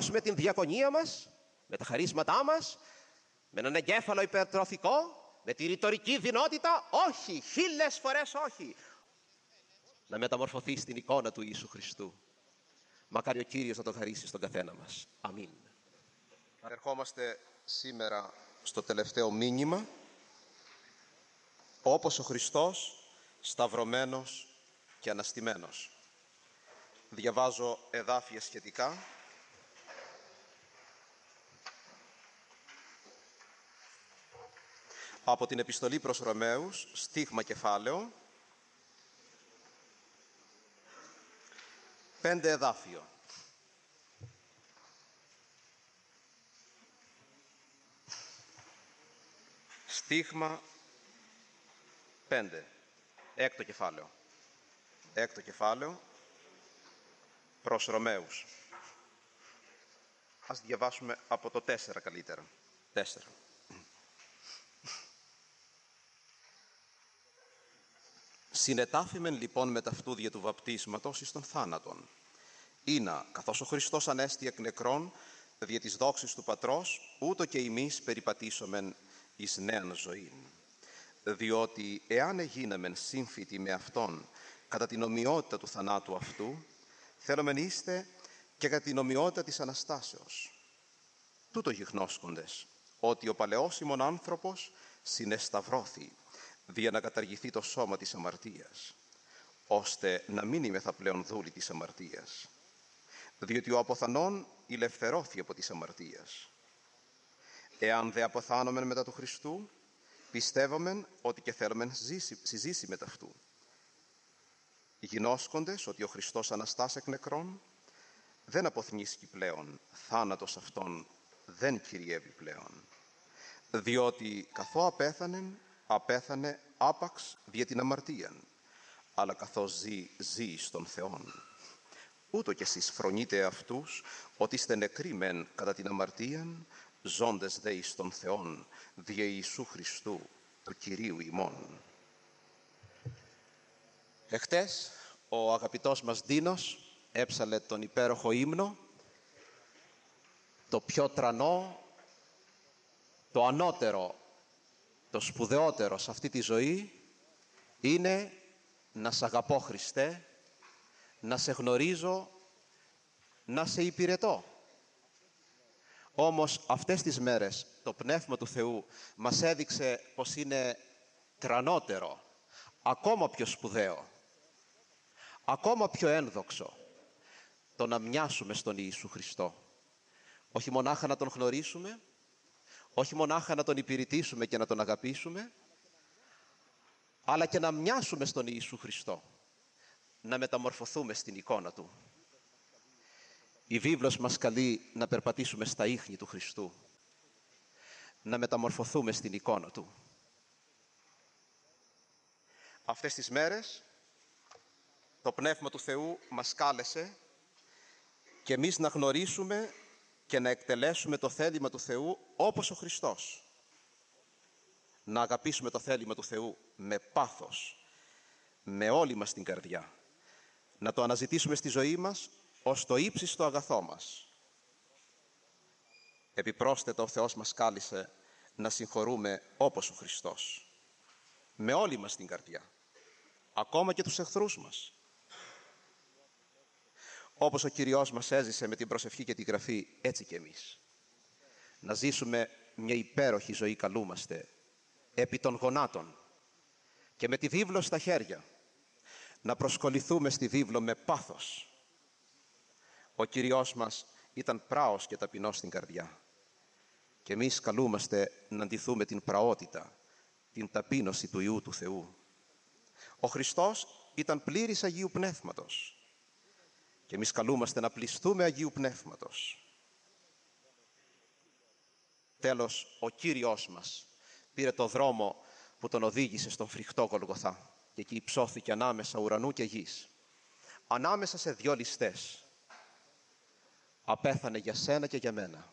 πληρώσουμε την διακονία μας, με τα χαρίσματά μας, με έναν εγκέφαλο υπερτροφικό, με τη ρητορική δυνότητα? Όχι, 1000 φορές όχι. Να μεταμορφωθεί στην εικόνα του Ιησού Χριστού. Μακάρι ο Κύριος να το χαρίσει στον καθένα μας. Αμήν. Ερχόμαστε σήμερα στο τελευταίο μήνυμα, όπως ο Χριστός σταυρωμένος και αναστημένος. Διαβάζω εδάφια σχετικά. Από την επιστολή προς Ρωμαίους, στίχμα κεφάλαιο, 5 εδάφιο. Στίχμα 5, έκτο κεφάλαιο. Έκτο κεφάλαιο προς Ρωμαίους. Ας διαβάσουμε από το 4 καλύτερα. 4. Συνετάφημεν λοιπόν με ταυτού δια του βαπτίσματος εις των θάνατον, ήνα καθώς ο Χριστός ανέστη εκ νεκρών δια της δόξης του Πατρός, ούτω και εμείς περιπατήσομεν εις νέαν ζωήν. Διότι εάν εγίναμεν σύμφυτοι με Αυτόν κατά την ομοιότητα του θανάτου αυτού, θέλομεν είστε και κατά την ομοιότητα της Αναστάσεως. Τούτο γιγνώσκοντες, ότι ο παλαιός ημών άνθρωπος συνεσταυρώθη, δια να καταργηθεί το σώμα της αμαρτίας, ώστε να μην είμεθα πλέον δούλοι της αμαρτίας. Διότι ο αποθανών ηλευθερώθη από της αμαρτίας. Εάν δε αποθάνομεν μετά του Χριστού, πιστεύομεν ότι και θέλομεν συζήσει μετά αυτού. Γινώσκοντες ότι ο Χριστός αναστάς εκ νεκρών, δεν αποθνίσκει πλέον, θάνατος αυτόν δεν κυριεύει πλέον. Διότι καθώ απέθανε άπαξ δια την αμαρτίαν, αλλά καθώς ζει στον Θεόν. Ούτω κι εσείς φρονείτε αυτούς ότι είστε νεκροί μεν κατά την αμαρτίαν, ζώντες δε εις τον Θεόν δια Ιησού Χριστού του Κυρίου ημών. Εχτες ο αγαπητός μας Ντίνος έψαλε τον υπέροχο ύμνο, το πιο τρανό, το ανώτερο, το σπουδαιότερο σε αυτή τη ζωή είναι να σ' αγαπώ Χριστέ, να σε γνωρίζω, να σε υπηρετώ. Όμως αυτές τις μέρες το Πνεύμα του Θεού μας έδειξε πως είναι τρανότερο, ακόμα πιο σπουδαίο, ακόμα πιο ένδοξο το να μοιάσουμε στον Ιησού Χριστό. Όχι μονάχα να Τον γνωρίσουμε, όχι μονάχα να Τον υπηρετήσουμε και να Τον αγαπήσουμε, αλλά και να μοιάσουμε στον Ιησού Χριστό, να μεταμορφωθούμε στην εικόνα Του. Η βίβλος μας καλεί να περπατήσουμε στα ίχνη του Χριστού, να μεταμορφωθούμε στην εικόνα Του. Αυτές τις μέρες το Πνεύμα του Θεού μας κάλεσε και εμείς να γνωρίσουμε και να εκτελέσουμε το θέλημα του Θεού όπως ο Χριστός. Να αγαπήσουμε το θέλημα του Θεού με πάθος, με όλη μας την καρδιά. Να το αναζητήσουμε στη ζωή μας ως το ύψιστο αγαθό μας. Επιπρόσθετα ο Θεός μας κάλεσε να συγχωρούμε όπως ο Χριστός. Με όλη μας την καρδιά. Ακόμα και τους εχθρούς μας. Όπως ο Κυριός μας έζησε με την προσευχή και τη γραφή, έτσι και εμείς. Να ζήσουμε μια υπέροχη ζωή καλούμαστε, επί των γονάτων και με τη βίβλο στα χέρια. Να προσκοληθούμε στη βίβλο με πάθος. Ο Κυριός μας ήταν πράος και ταπεινός στην καρδιά. Και εμείς καλούμαστε να ντυθούμε την πραότητα, την ταπείνωση του Υιού του Θεού. Ο Χριστός ήταν πλήρης Αγίου Πνεύματος. Και εμείς καλούμαστε να πληστούμε Αγίου Πνεύματος. Τέλος, ο Κύριος μας πήρε το δρόμο που τον οδήγησε στον φρικτό Γολγοθά και εκεί υψώθηκε ανάμεσα ουρανού και γης. Ανάμεσα σε 2 ληστές. Απέθανε για σένα και για μένα.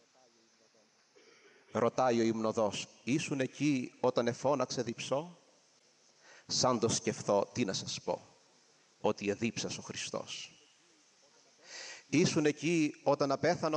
Ρωτάει ο υμνοδός, ήσουν εκεί όταν εφώναξε διψώ? Σαν το σκεφτώ, τι να σας πω, ότι εδίψας ο Χριστός. Ήσουν εκεί όταν απέθανε